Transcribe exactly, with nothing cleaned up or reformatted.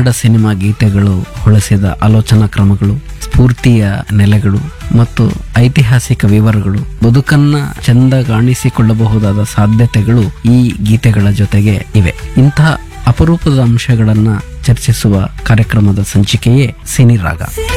Kannada cinema ಗೀತೆಗಳು ಹೊಳೆಸಿದ ಆಲೋಚನಾ ಕ್ರಮಗಳು, ಸ್ಫೂರ್ತಿಯ ನೆಲೆಗಳು ಮತ್ತು ಐತಿಹಾಸಿಕ ವಿವರಗಳು, ಬದುಕನ್ನ ಚೆಂದಗಾಣಿಸಿಕೊಳ್ಳಬಹುದಾದ ಸಾಧ್ಯತೆಗಳು ಈ ಗೀತೆಗಳ ಜೊತೆಗೆ ಇವೆ. ಇಂತಹ ಅಪರೂಪದ ಅಂಶಗಳನ್ನ ಚರ್ಚಿಸುವ ಕಾರ್ಯಕ್ರಮದ ಸಂಚಿಕೆಯೇ ಸಿನಿರಾಗ.